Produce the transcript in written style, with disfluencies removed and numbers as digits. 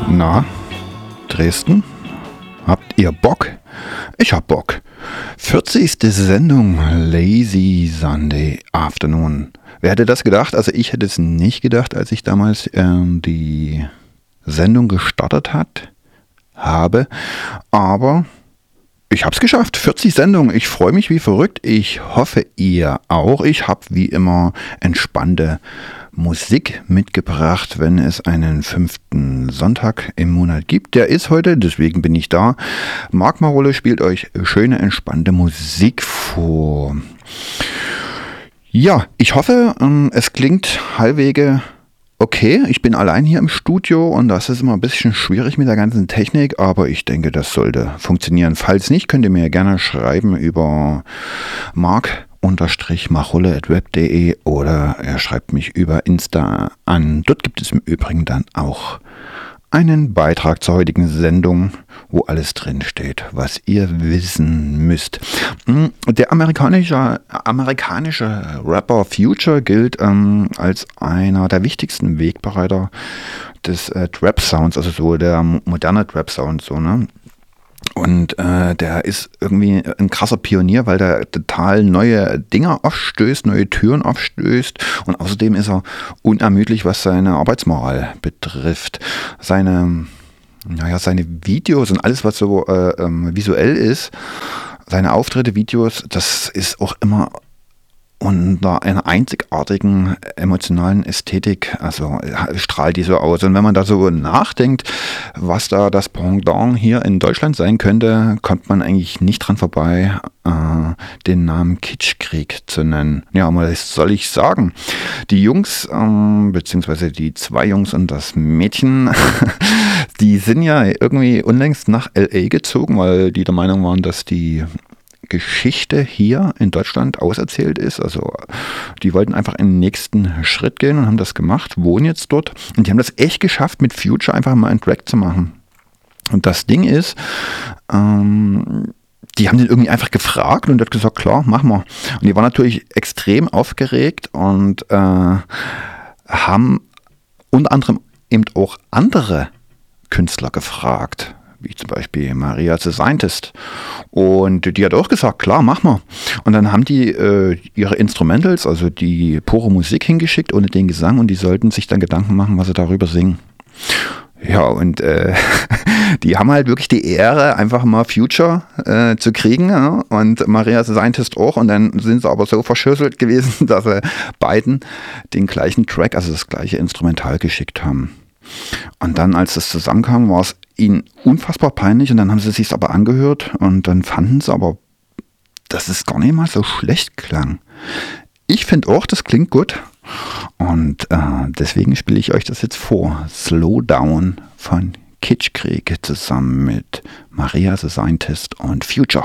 Na, Dresden? Habt ihr Bock? Ich hab Bock. 40. Sendung Lazy Sunday Afternoon. Wer hätte das gedacht? Also ich hätte es nicht gedacht, als ich damals die Sendung gestartet habe. Aber ich habe es geschafft. 40 Sendungen. Ich freue mich wie verrückt. Ich hoffe, ihr auch. Ich habe wie immer entspannte Musik mitgebracht, wenn es einen 5. Sonntag im Monat gibt. Der ist heute, deswegen bin ich da. Marc Marolle spielt euch schöne, entspannte Musik vor. Ja, ich hoffe, es klingt halbwegs okay. Ich bin allein hier im Studio und das ist immer ein bisschen schwierig mit der ganzen Technik, aber ich denke, das sollte funktionieren. Falls nicht, könnt ihr mir gerne schreiben über marc_marolle@web.de oder er schreibt mich über Insta an. Dort gibt es im Übrigen dann auch einen Beitrag zur heutigen Sendung, wo alles drin steht, was ihr wissen müsst. Der amerikanische Rapper Future gilt als einer der wichtigsten Wegbereiter des Trap-Sounds, also so der moderne Trap-Sound, so, ne? Und der ist irgendwie ein krasser Pionier, weil der total neue Dinge aufstößt, neue Türen aufstößt und außerdem ist er unermüdlich, was seine Arbeitsmoral betrifft. Seine Videos und alles, was so visuell ist, seine Auftritte, Videos, das ist auch immer unter einer einzigartigen emotionalen Ästhetik, also strahlt die so aus. Und wenn man da so nachdenkt, was da das Pendant hier in Deutschland sein könnte, kommt man eigentlich nicht dran vorbei, den Namen Kitschkrieg zu nennen. Ja, was soll ich sagen? Die Jungs, beziehungsweise die 2 Jungs und das Mädchen, die sind ja irgendwie unlängst nach L.A. gezogen, weil die der Meinung waren, dass die Geschichte hier in Deutschland auserzählt ist. Also die wollten einfach einen nächsten Schritt gehen und haben das gemacht, wohnen jetzt dort. Und die haben das echt geschafft, mit Future einfach mal einen Track zu machen. Und das Ding ist, die haben den irgendwie einfach gefragt und der hat gesagt, klar, machen wir. Und die waren natürlich extrem aufgeregt und haben unter anderem eben auch andere Künstler gefragt, wie zum Beispiel Maria the Scientist. Und die hat auch gesagt, klar, mach mal. Und dann haben die ihre Instrumentals, also die pure Musik hingeschickt, ohne den Gesang, und die sollten sich dann Gedanken machen, was sie darüber singen. Ja, und die haben halt wirklich die Ehre, einfach mal Future zu kriegen, ja? Und Maria the Scientist auch. Und dann sind sie aber so verschlüsselt gewesen, dass sie beiden den gleichen Track, also das gleiche Instrumental geschickt haben. Und dann, als das zusammenkam, war es ihnen unfassbar peinlich und dann haben sie es sich aber angehört und dann fanden sie aber, dass es gar nicht mal so schlecht klang. Ich finde auch, das klingt gut und deswegen spiele ich euch das jetzt vor. Slow Down von Kitschkrieg zusammen mit Maria the Scientist und Future.